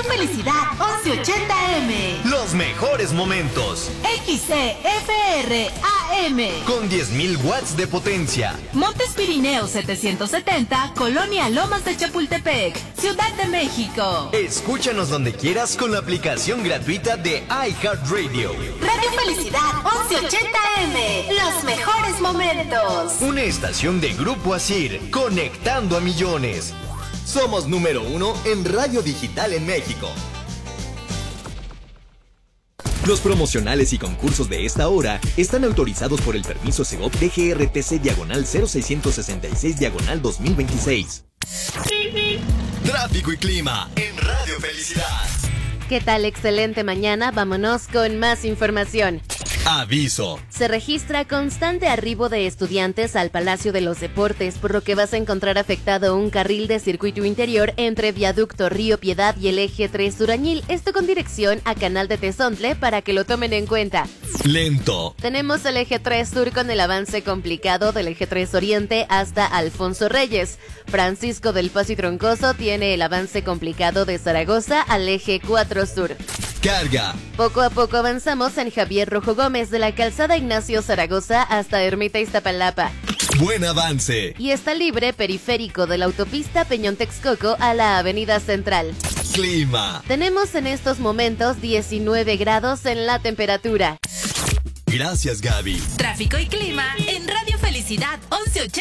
Felicidad 1180M. Los mejores momentos. XCFR AM. Con 10.000 watts de potencia. Montes Pirineos 770, Colonia Lomas de Chapultepec, Ciudad de México. Escúchanos donde quieras con la aplicación gratuita de iHeartRadio. Radio Felicidad 1180M. Los mejores momentos. Una estación de Grupo Asir, conectando a millones. Somos número 1 en radio digital en México. Los promocionales y concursos de esta hora están autorizados por el permiso Segov DGRTC/0666/2026. Tráfico y clima en Radio Felicidad. ¿Qué tal? Excelente mañana. Vámonos con más información. Aviso. Se registra constante arribo de estudiantes al Palacio de los Deportes, por lo que vas a encontrar afectado un carril de circuito interior entre Viaducto Río Piedad y el Eje 3 Surañil, esto con dirección a Canal de Tezontle para que lo tomen en cuenta. Lento. Tenemos el Eje 3 Sur con el avance complicado del Eje 3 Oriente hasta Alfonso Reyes. Francisco del Paso y Troncoso tiene el avance complicado de Zaragoza al Eje 4 Sur. Carga. Poco a poco avanzamos en Javier Rojo Gómez de la calzada Ignacio Zaragoza hasta Ermita Iztapalapa. Buen avance. Y está libre periférico de la autopista Peñón Texcoco a la Avenida Central. Clima. Tenemos en estos momentos 19 grados en la temperatura. Gracias, Gaby. Tráfico y clima en Radio Felicidad 1180.